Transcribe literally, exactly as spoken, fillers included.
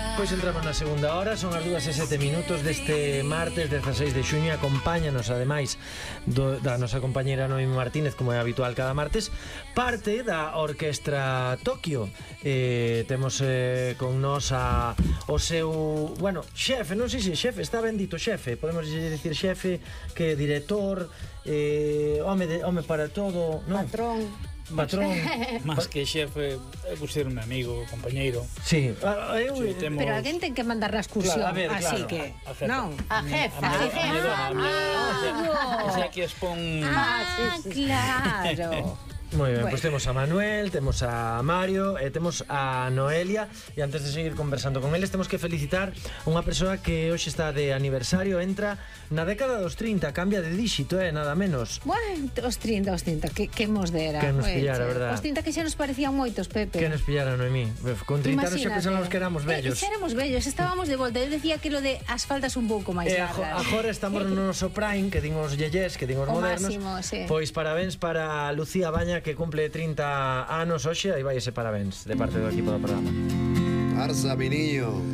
Pois entramos na segunda hora, son as dúas e sete minutos deste martes dezaseis de xuño. Acompáñanos, ademais do, da nosa compañera Noemi Martínez, como é habitual cada martes, parte da Orquestra Tokio. eh, Temos eh, con nós a, o seu, bueno, xefe, non sei se xefe, está ben dito xefe, podemos dicir xefe, que é director, eh, home, de, home para todo, non? Patrón. Patrón. Más que xefe, é considero-me amigo, compañeiro. Sí, ah, eu, Sí, temos... Pero alguén ten que mandar na excursión, Claro, a ver, así claro. que, A jefa. non. A jefa. A A jefa. miña Ese aquí expón... Ah, claro. moi ben, Bueno. pois temos a Manuel, temos a Mario e temos a Noelia. E antes de seguir conversando con eles, temos que felicitar unha persoa que hoxe está de aniversario. Entra na década dos trinta, cambia de díxito, eh, nada menos. Bueno, os trinta, os trinta, que, que mos dera. Que nos Oe, pillara, che, verdad. Os trinta que xa nos parecían moitos, Pepe. Que nos pillaron, Noemí? Con trinta anos xa Imagínate. pensábamos que éramos vellos. Eh, xa éramos vellos, estábamos de volta. Eu decía que lo de as faldas un pouco máis E ajo- largas. agora estamos no noso prime, que din os yeyés, que din os O modernos. máximo, sí. Pois parabéns para Lucía Baña, que cumple trinta anos hoxe. Aí vai ese parabéns de parte do equipo do programa. Barça, mi niño.